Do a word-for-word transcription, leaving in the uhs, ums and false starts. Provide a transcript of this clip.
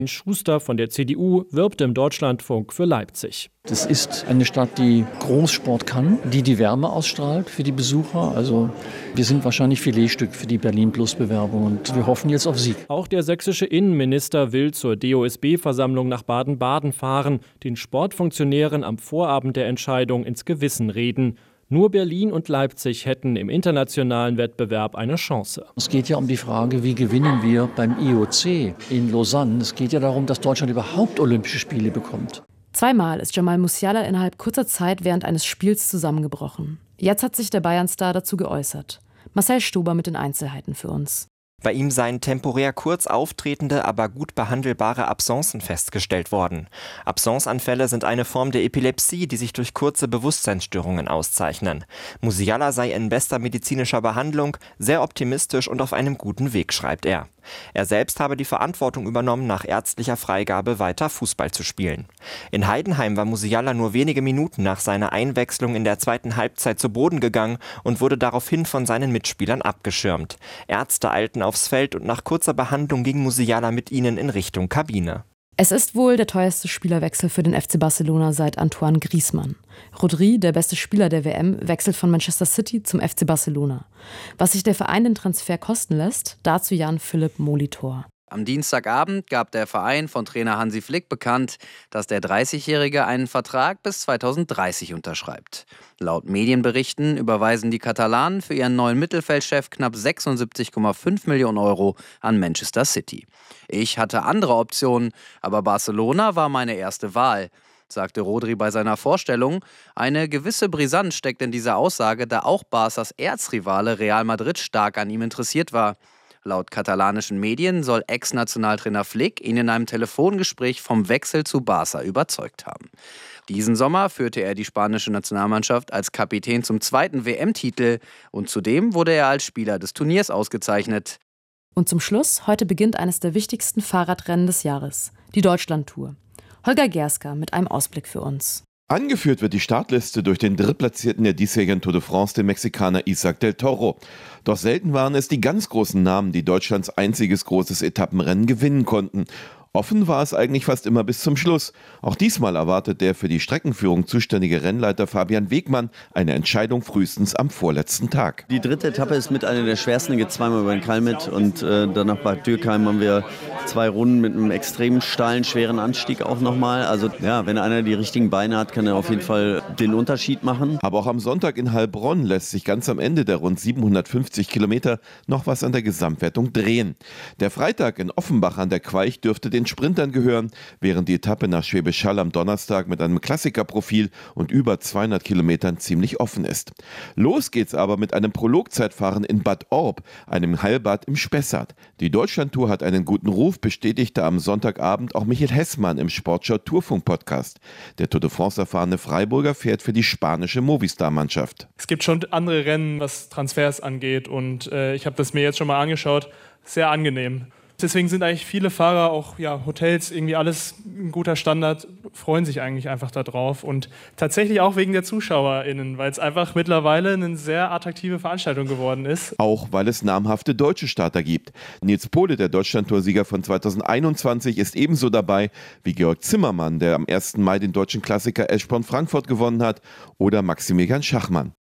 Schuster von der C D U wirbt im Deutschlandfunk für Leipzig. Das ist eine Stadt, die Großsport kann, die die Wärme ausstrahlt für die Besucher. Also wir sind wahrscheinlich Filetstück für die Berlin-Plus-Bewerbung und wir hoffen jetzt auf Sieg. Auch der sächsische Innenminister will zur D O S B-Versammlung nach Baden-Baden fahren, den Sportfunktionären am Vorabend der Entscheidung ins Gewissen reden. Nur Berlin und Leipzig hätten im internationalen Wettbewerb eine Chance. Es geht ja um die Frage, wie gewinnen wir beim I O C in Lausanne. Es geht ja darum, dass Deutschland überhaupt Olympische Spiele bekommt. Zweimal ist Jamal Musiala innerhalb kurzer Zeit während eines Spiels zusammengebrochen. Jetzt hat sich der Bayern-Star dazu geäußert. Marcel Stuber mit den Einzelheiten für uns. Bei ihm seien temporär kurz auftretende, aber gut behandelbare Absencen festgestellt worden. Absenceanfälle sind eine Form der Epilepsie, die sich durch kurze Bewusstseinsstörungen auszeichnen. Musiala sei in bester medizinischer Behandlung, sehr optimistisch und auf einem guten Weg, schreibt er. Er selbst habe die Verantwortung übernommen, nach ärztlicher Freigabe weiter Fußball zu spielen. In Heidenheim war Musiala nur wenige Minuten nach seiner Einwechslung in der zweiten Halbzeit zu Boden gegangen und wurde daraufhin von seinen Mitspielern abgeschirmt. Ärzte eilten aufs Feld und nach kurzer Behandlung ging Musiala mit ihnen in Richtung Kabine. Es ist wohl der teuerste Spielerwechsel für den F C Barcelona seit Antoine Griezmann. Rodri, der beste Spieler der W M, wechselt von Manchester City zum F C Barcelona. Was sich der Verein den Transfer kosten lässt, dazu Jan-Philipp Molitor. Am Dienstagabend gab der Verein von Trainer Hansi Flick bekannt, dass der dreißigjährige einen Vertrag bis zweitausenddreißig unterschreibt. Laut Medienberichten überweisen die Katalanen für ihren neuen Mittelfeldchef knapp sechsundsiebzig Komma fünf Millionen Euro an Manchester City. Ich hatte andere Optionen, aber Barcelona war meine erste Wahl, sagte Rodri bei seiner Vorstellung. Eine gewisse Brisanz steckt in dieser Aussage, da auch Barças Erzrivale Real Madrid stark an ihm interessiert war. Laut katalanischen Medien soll Ex-Nationaltrainer Flick ihn in einem Telefongespräch vom Wechsel zu Barça überzeugt haben. Diesen Sommer führte er die spanische Nationalmannschaft als Kapitän zum zweiten W M-Titel und zudem wurde er als Spieler des Turniers ausgezeichnet. Und zum Schluss, heute beginnt eines der wichtigsten Fahrradrennen des Jahres, die Deutschlandtour. Holger Gerska mit einem Ausblick für uns. Angeführt wird die Startliste durch den Drittplatzierten der diesjährigen Tour de France, den Mexikaner Isaac del Toro. Doch selten waren es die ganz großen Namen, die Deutschlands einziges großes Etappenrennen gewinnen konnten. Offen war es eigentlich fast immer bis zum Schluss. Auch diesmal erwartet der für die Streckenführung zuständige Rennleiter Fabian Wegmann eine Entscheidung frühestens am vorletzten Tag. Die dritte Etappe ist mit einer der schwersten, geht zweimal über den Kalmit und äh, danach bei Dürkheim haben wir zwei Runden mit einem extrem steilen, schweren Anstieg auch nochmal. Also ja, wenn einer die richtigen Beine hat, kann er auf jeden Fall den Unterschied machen. Aber auch am Sonntag in Heilbronn lässt sich ganz am Ende der rund siebenhundertfünfzig Kilometer noch was an der Gesamtwertung drehen. Der Freitag in Offenbach an der Queich dürfte den Sprintern gehören, während die Etappe nach Schwäbisch Hall am Donnerstag mit einem Klassikerprofil und über zweihundert Kilometern ziemlich offen ist. Los geht's aber mit einem Prologzeitfahren in Bad Orb, einem Heilbad im Spessart. Die Deutschlandtour hat einen guten Ruf, bestätigte am Sonntagabend auch Michael Hessmann im Sportschau Tourfunk Podcast. Der Tour de France erfahrene Freiburger fährt für die spanische Movistar-Mannschaft. Es gibt schon andere Rennen, was Transfers angeht und äh, ich habe das mir jetzt schon mal angeschaut. Sehr angenehm. Deswegen sind eigentlich viele Fahrer, auch ja, Hotels, irgendwie alles ein guter Standard, freuen sich eigentlich einfach darauf. Und tatsächlich auch wegen der ZuschauerInnen, weil es einfach mittlerweile eine sehr attraktive Veranstaltung geworden ist. Auch weil es namhafte deutsche Starter gibt. Nils Pohle, der Deutschlandtour-Sieger von zweitausendeinundzwanzig, ist ebenso dabei wie Georg Zimmermann, der am ersten Mai den deutschen Klassiker Eschborn-Frankfurt gewonnen hat, oder Maximilian Schachmann.